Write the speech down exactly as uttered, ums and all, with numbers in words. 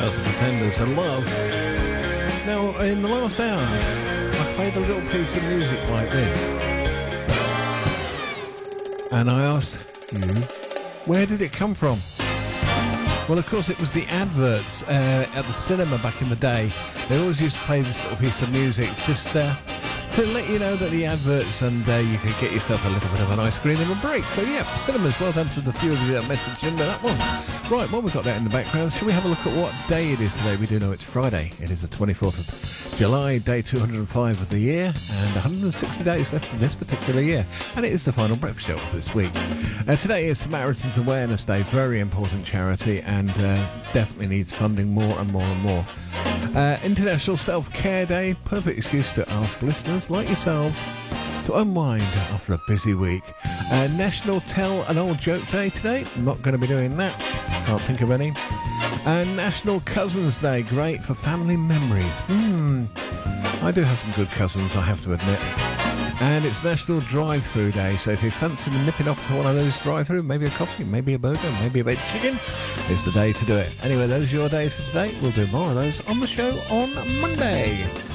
That's the Pretenders and Love. Now, in the last hour, I played a little piece of music like this. And I asked you, where did it come from? Well, of course, it was the adverts uh, at the cinema back in the day. They always used to play this little piece of music just uh, to let you know that the adverts, and uh, you could get yourself a little bit of an ice cream and a break. So, yeah, cinemas, well done to the few of you that messaged in that one. Right, well, we've got that in the background. Shall we have a look at what day it is today? We do know it's Friday. It is the twenty-fourth of July, day two hundred five of the year, and one hundred sixty days left in this particular year. And it is the final breakfast show of this week. Uh, today is Samaritans Awareness Day, very important charity, and uh, definitely needs funding more and more and more. Uh, International Self-Care Day, perfect excuse to ask listeners like yourselves to unwind after a busy week. Uh, National Tell an Old Joke Day today. I'm not going to be doing that. Can't think of any. And National Cousins Day, great for family memories. Hmm, I do have some good cousins, I have to admit. And it's National Drive-Through Day, so if you fancy nipping off to one of those drive-through, maybe a coffee, maybe a burger, maybe a baked chicken, it's the day to do it. Anyway, those are your days for today. We'll do more of those on the show on Monday.